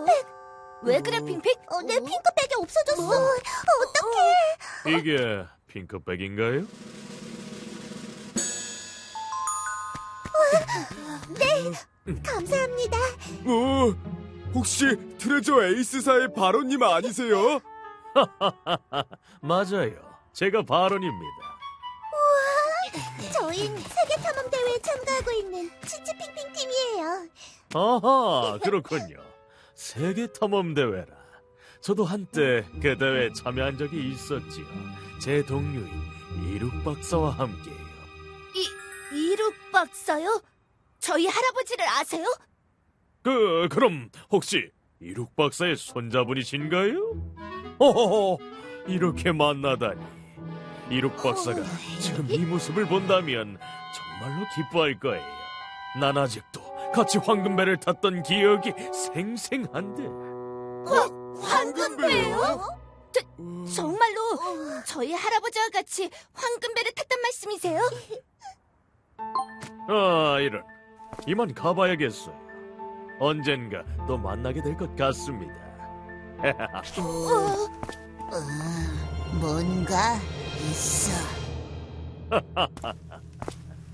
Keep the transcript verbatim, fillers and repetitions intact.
핑크백! 왜 그래, 핑핑? 어, 내 핑크백이 없어졌어. 뭐? 어떡해. 이게 핑크백인가요? 네, 감사합니다. 어, 혹시 트레저 에이스사의 바로님 아니세요? 맞아요. 제가 바론입니다. 저흰 세계탐험대회에 참가하고 있는 치치핑핑 팀이에요. 아하, 그렇군요. 세계탐험대회라. 저도 한때 그 대회에 참여한 적이 있었지요. 제 동료인 이룩 박사와 함께요. 이, 이룩 박사요? 저희 할아버지를 아세요? 그, 그럼 혹시 이룩 박사의 손자분이신가요? 호호호, 이렇게 만나다니. 이룩 박사가 지금 이 모습을 본다면 정말로 기뻐할 거예요. 난 아직도 같이 황금배를 탔던 기억이 생생한데. 화, 황금배요? 저, 정말로 저희 할아버지와 같이 황금배를 탔단 말씀이세요? 아, 이런. 이만 가봐야겠어요. 언젠가 또 만나게 될 것 같습니다. 어, 뭔가 있어.